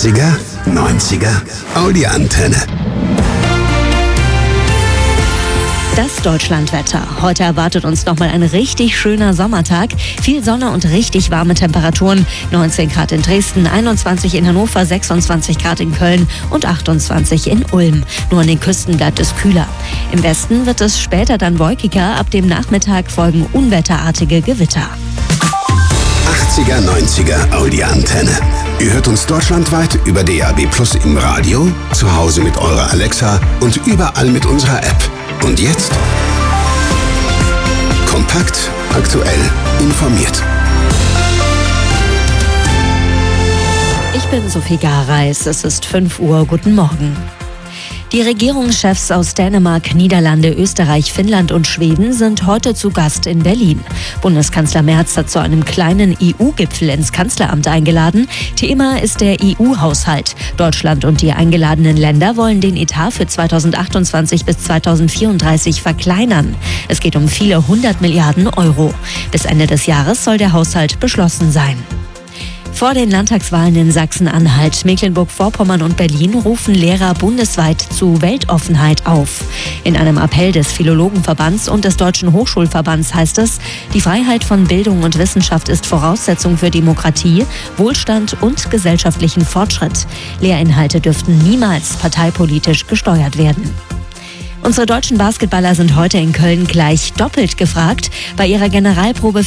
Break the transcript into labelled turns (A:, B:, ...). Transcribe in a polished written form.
A: 80er, 90er, Audi-Antenne.
B: Das Deutschlandwetter. Heute erwartet uns nochmal ein richtig schöner Sommertag. Viel Sonne und richtig warme Temperaturen. 19 Grad in Dresden, 21 in Hannover, 26 Grad in Köln und 28 in Ulm. Nur an den Küsten bleibt es kühler. Im Westen wird es später dann wolkiger. Ab dem Nachmittag folgen unwetterartige Gewitter.
A: 80er, 90er Audi-Antenne. Ihr hört uns deutschlandweit über DAB+ im Radio, zu Hause mit eurer Alexa und überall mit unserer App. Und jetzt? Kompakt, aktuell, informiert.
B: Ich bin Sophie Gareis. Es ist 5 Uhr. Guten Morgen. Die Regierungschefs aus Dänemark, Niederlande, Österreich, Finnland und Schweden sind heute zu Gast in Berlin. Bundeskanzler Merz hat zu einem kleinen EU-Gipfel ins Kanzleramt eingeladen. Thema ist der EU-Haushalt. Deutschland und die eingeladenen Länder wollen den Etat für 2028 bis 2034 verkleinern. Es geht um viele 100 Milliarden Euro. Bis Ende des Jahres soll der Haushalt beschlossen sein. Vor den Landtagswahlen in Sachsen-Anhalt, Mecklenburg-Vorpommern und Berlin rufen Lehrer bundesweit zu Weltoffenheit auf. In einem Appell des Philologenverbands und des Deutschen Hochschulverbands heißt es, die Freiheit von Bildung und Wissenschaft ist Voraussetzung für Demokratie, Wohlstand und gesellschaftlichen Fortschritt. Lehrinhalte dürften niemals parteipolitisch gesteuert werden. Unsere deutschen Basketballer sind heute in Köln gleich doppelt gefragt. Bei ihrer Generalprobe